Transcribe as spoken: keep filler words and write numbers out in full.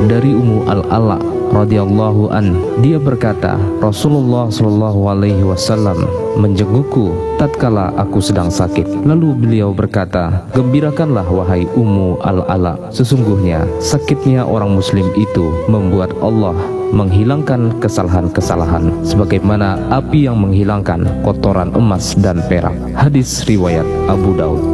dari Ummu Al-Ala radhiyallahu an, dia berkata, Rasulullah shallallahu alaihi wasallam menjengukku tatkala aku sedang sakit. Lalu beliau berkata, gembirakanlah wahai Ummu Al-Ala, sesungguhnya sakitnya orang muslim itu membuat Allah menghilangkan kesalahan-kesalahan sebagaimana api yang menghilangkan kotoran emas dan perak. Hadis riwayat Abu Daud.